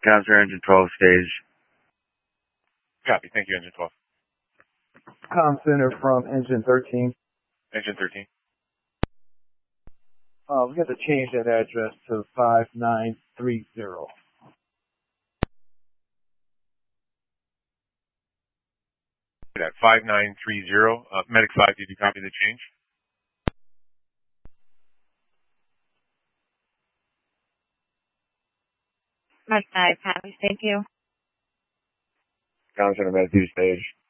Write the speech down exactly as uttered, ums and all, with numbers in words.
Counselor, engine twelve, stage. Copy. Thank you, engine twelve. Com Center from engine thirteen. Engine thirteen. Uh, we got to change that address to five nine three zero. That five nine three zero. Uh, Medic five, did you copy the change? Med five, copy. Thank you. Counselor, Med two, stage.